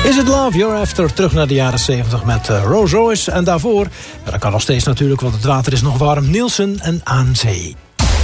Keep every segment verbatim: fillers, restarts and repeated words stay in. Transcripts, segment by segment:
Is It Love You're After, terug naar de jaren zeventig met uh, Rolls Royce. En daarvoor, ja, dat kan nog steeds natuurlijk, want het water is nog warm, Nielsen en Aan Zee.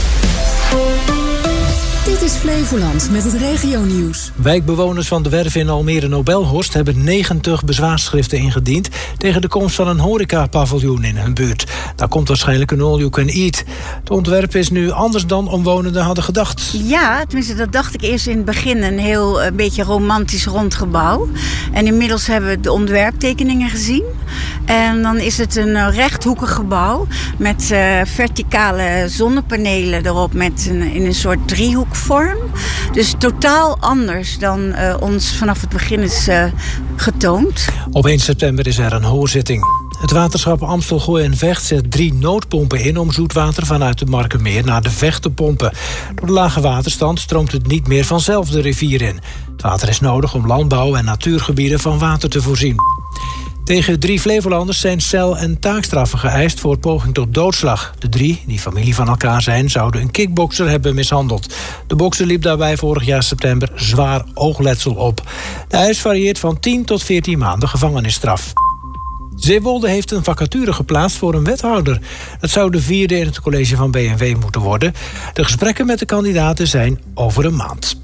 Dit is Flevoland met het regionieuws. Wijkbewoners van de werf in Almere-Nobelhorst hebben negentig bezwaarschriften ingediend tegen de komst van een horecapaviljoen in hun buurt. Daar komt waarschijnlijk een all you can eat. Het ontwerp is nu anders dan omwonenden hadden gedacht. Ja, tenminste dat dacht ik eerst in het begin. Een heel een beetje romantisch rond gebouw. En inmiddels hebben we de ontwerptekeningen gezien. En dan is het een rechthoekig gebouw met uh, verticale zonnepanelen erop met een, in een soort driehoekvorm. Dus totaal anders dan uh, ons vanaf het begin is uh, getoond. Op één september is er een hoorzitting. Het waterschap Amstelgooi en Vecht zet drie noodpompen in om zoetwater vanuit het Markermeer naar de Vecht te pompen. Door de lage waterstand stroomt het niet meer vanzelf de rivier in. Het water is nodig om landbouw en natuurgebieden van water te voorzien. Tegen drie Flevolanders zijn cel- en taakstraffen geëist voor poging tot doodslag. De drie, die familie van elkaar zijn, zouden een kickbokser hebben mishandeld. De bokser liep daarbij vorig jaar september zwaar oogletsel op. De eis varieert van tien tot veertien maanden gevangenisstraf. Zeewolde heeft een vacature geplaatst voor een wethouder. Het zou de vierde in het college van B N W moeten worden. De gesprekken met de kandidaten zijn over een maand.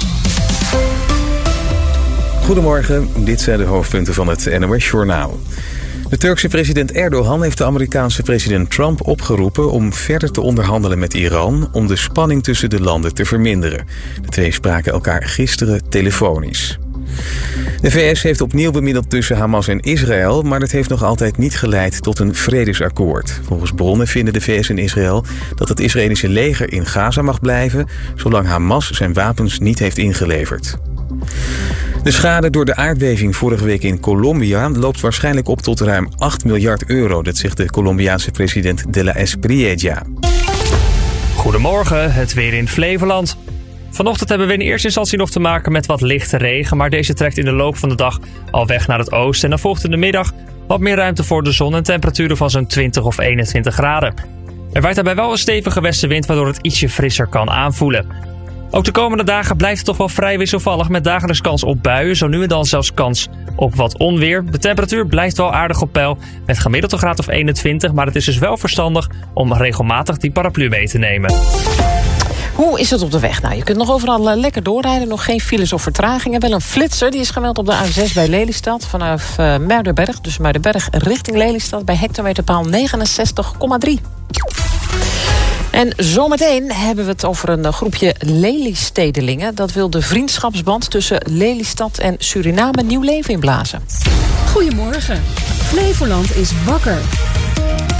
Goedemorgen, dit zijn de hoofdpunten van het N O S-journaal. De Turkse president Erdogan heeft de Amerikaanse president Trump opgeroepen om verder te onderhandelen met Iran om de spanning tussen de landen te verminderen. De twee spraken elkaar gisteren telefonisch. De V S heeft opnieuw bemiddeld tussen Hamas en Israël, maar dat heeft nog altijd niet geleid tot een vredesakkoord. Volgens bronnen vinden de V S en Israël dat het Israëlische leger in Gaza mag blijven, zolang Hamas zijn wapens niet heeft ingeleverd. De schade door de aardbeving vorige week in Colombia loopt waarschijnlijk op tot ruim acht miljard euro. Dat zegt de Colombiaanse president de la Espriella. Goedemorgen, het weer in Flevoland. Vanochtend hebben we in eerste instantie nog te maken met wat lichte regen, maar deze trekt in de loop van de dag al weg naar het oosten. En dan volgt in de middag wat meer ruimte voor de zon en temperaturen van zo'n twintig of eenentwintig graden. Er waait daarbij wel een stevige westenwind, waardoor het ietsje frisser kan aanvoelen. Ook de komende dagen blijft het toch wel vrij wisselvallig met dagelijks kans op buien, zo nu en dan zelfs kans op wat onweer. De temperatuur blijft wel aardig op peil met gemiddeld een graad of eenentwintig, maar het is dus wel verstandig om regelmatig die paraplu mee te nemen. Hoe is het op de weg? Nou, je kunt nog overal lekker doorrijden. Nog geen files of vertragingen. Wel een flitser, die is gemeld op de A zes bij Lelystad. Vanaf uh, Muidenberg, dus Muidenberg richting Lelystad bij hectometerpaal negenenzestig komma drie. En zometeen hebben we het over een groepje Lelystedelingen. Dat wil de vriendschapsband tussen Lelystad en Suriname nieuw leven inblazen. Goedemorgen. Flevoland is wakker.